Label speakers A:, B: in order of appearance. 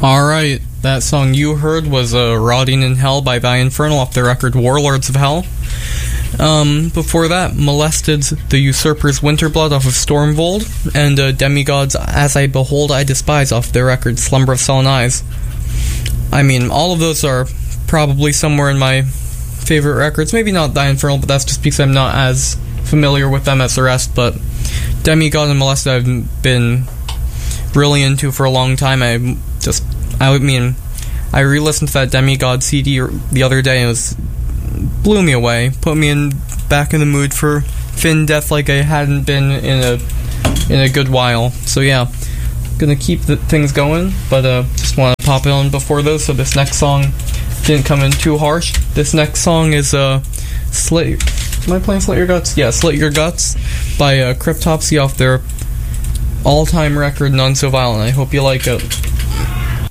A: Alright, that song you heard was Rotting in Hell by Thy Infernal off the record Warlords of Hell. Before that, Molested's The Usurper's Winterblood off of Stormvold, and Demigod's As I Behold I Despise off the record Slumber of Sullen Eyes. I mean, all of those are probably somewhere in my favorite records. Maybe not Thy Infernal, but that's just because I'm not as familiar with them as the rest, but Demigod and Molested I've been really into for a long time. I re-listened to that Demigod CD the other day, and it blew me away, put me back in the mood for Finn Death like I hadn't been in a good while. So yeah, gonna keep things going, but just want to pop it on before those, so this next song didn't come in too harsh. This next song is Slit. Am I playing Slit Your Guts? Yeah, Slit Your Guts by Cryptopsy off their all-time record None So Violent. I hope you like it.